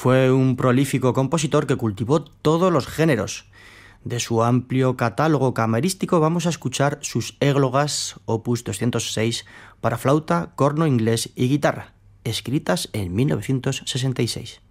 Fue un prolífico compositor que cultivó todos los géneros. De su amplio catálogo camerístico vamos a escuchar sus églogas, opus 206, para flauta, corno inglés y guitarra, escritas en 1966.